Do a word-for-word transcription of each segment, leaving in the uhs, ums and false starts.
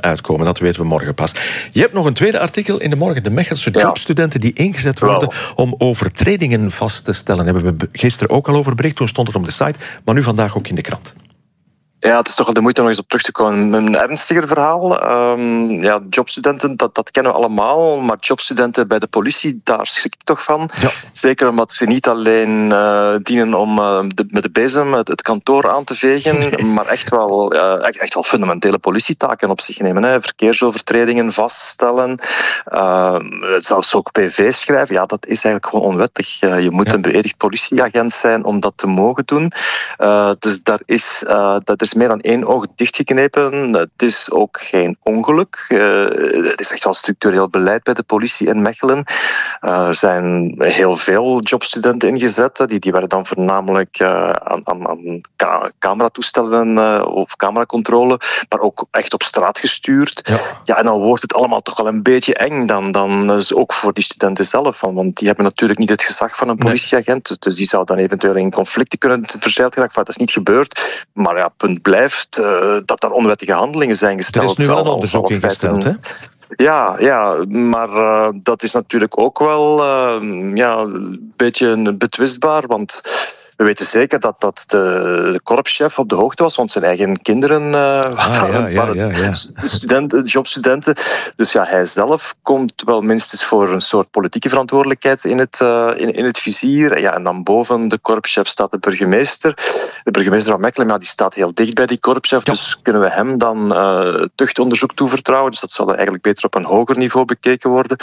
uitkomen. Dat weten we morgen pas. Je hebt nog een tweede artikel in de morgen. De Mechelse Ja. jobstudenten die ingezet worden Wel. om overtredingen vast te stellen. Daar hebben we gisteren ook al over bericht. Toen stond het op de site, maar nu vandaag ook in de krant. Ja, het is toch wel de moeite om nog eens op terug te komen. Een ernstiger verhaal. Um, ja, jobstudenten, dat, dat kennen we allemaal. Maar jobstudenten bij de politie, daar schrik ik toch van. Ja. Zeker omdat ze niet alleen uh, dienen om uh, de, met de bezem het, het kantoor aan te vegen, nee. maar echt wel, uh, echt, echt wel fundamentele politietaken op zich nemen. Hè. Verkeersovertredingen vaststellen. Uh, zelfs ook P V schrijven. Ja, dat is eigenlijk gewoon onwettig. Uh, je moet ja. een beëdigd politieagent zijn om dat te mogen doen. Uh, dus daar is, uh, dat is meer dan één oog dichtgeknepen. Het is ook geen ongeluk. Uh, het is echt wel structureel beleid bij de politie in Mechelen. Uh, er zijn heel veel jobstudenten ingezet. Die, die werden dan voornamelijk uh, aan, aan, aan ka- cameratoestellen uh, of cameracontrole, maar ook echt op straat gestuurd. Ja. ja, en dan wordt het allemaal toch wel een beetje eng dan, dan uh, ook voor die studenten zelf. Want die hebben natuurlijk niet het gezag van een politieagent. Nee. Dus die zou dan eventueel in conflicten kunnen verzeild geraken. Dat is niet gebeurd. Maar ja, punt blijft uh, dat er onwettige handelingen zijn gesteld. Er is nu wel een onderzoek ingesteld, hè? Ja, ja, maar uh, dat is natuurlijk ook wel uh, ja, een beetje betwistbaar, want we weten zeker dat, dat de, de korpschef op de hoogte was, want zijn eigen kinderen uh, ah, waren, ja, ja, ja, ja. studenten, jobstudenten. Dus ja, hij zelf komt wel minstens voor een soort politieke verantwoordelijkheid in het, uh, in, in het vizier. Ja, en dan boven de korpschef staat de burgemeester. De burgemeester van Mechelen, ja, die staat heel dicht bij die korpschef, ja. Dus kunnen we hem dan uh, tuchtonderzoek toevertrouwen? Dus dat zal eigenlijk beter op een hoger niveau bekeken worden.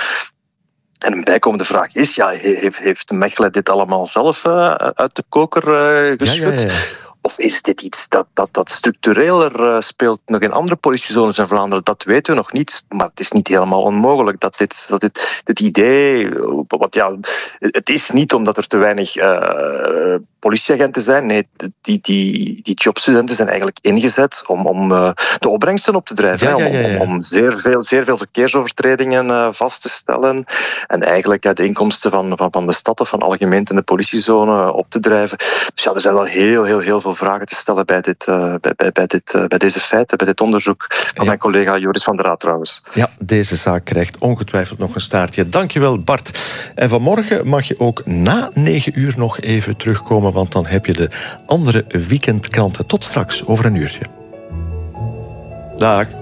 En een bijkomende vraag is, ja, heeft, heeft Mechelen dit allemaal zelf uh, uit de koker uh, geschud? Ja, ja, ja. Of is dit iets dat, dat, dat structureler uh, speelt nog in andere politiezones in Vlaanderen? Dat weten we nog niet, maar het is niet helemaal onmogelijk dat dit, dat dit, dit idee... Wat, ja, het is niet omdat er te weinig uh, politieagenten zijn. Nee, die, die, die jobstudenten zijn eigenlijk ingezet om, om uh, de opbrengsten op te drijven. Ja, ja, ja, ja. Om, om, om zeer, veel, zeer veel verkeersovertredingen uh, vast te stellen. En eigenlijk uh, de inkomsten van, van, van de stad of van alle gemeenten in de politiezone op te drijven. Dus ja, er zijn wel heel, heel, heel veel vragen te stellen bij, dit, uh, bij, bij, bij, dit, uh, bij deze feiten, bij dit onderzoek van ja. mijn collega Joris van der Raad trouwens. Ja, deze zaak krijgt ongetwijfeld nog een staartje. Dankjewel, Bart. En vanmorgen mag je ook na negen uur nog even terugkomen, want dan heb je de andere weekendkranten. Tot straks, over een uurtje. Dag.